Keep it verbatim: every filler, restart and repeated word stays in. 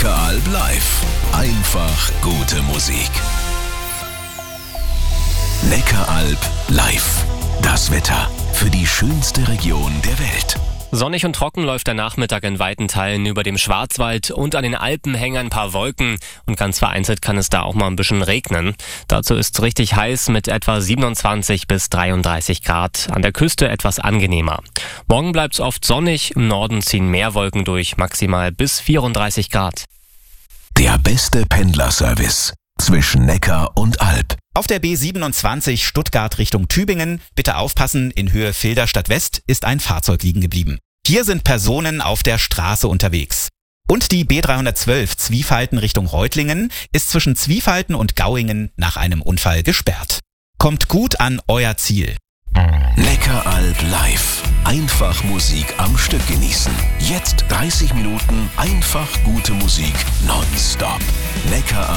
Neckaralb live. Einfach gute Musik. Neckaralb live. Das Wetter für die schönste Region der Welt. Sonnig und trocken läuft der Nachmittag in weiten Teilen über dem Schwarzwald und an den Alpen hängen ein paar Wolken und ganz vereinzelt kann es da auch mal ein bisschen regnen. Dazu ist es richtig heiß mit etwa siebenundzwanzig bis dreiunddreißig Grad, an der Küste etwas angenehmer. Morgen bleibt es oft sonnig, im Norden ziehen mehr Wolken durch, maximal bis vierunddreißig Grad. Der beste Pendlerservice zwischen Neckar und Alb. Auf der B siebenundzwanzig Stuttgart Richtung Tübingen, bitte aufpassen, in Höhe Filderstadt West ist ein Fahrzeug liegen geblieben. Hier sind Personen auf der Straße unterwegs. Und die B dreihundertzwölf Zwiefalten Richtung Reutlingen ist zwischen Zwiefalten und Gauingen nach einem Unfall gesperrt. Kommt gut an euer Ziel. Neckaralb live. Einfach Musik am Stück genießen. Jetzt dreißig Minuten einfach gute Musik nonstop. Neckaralb.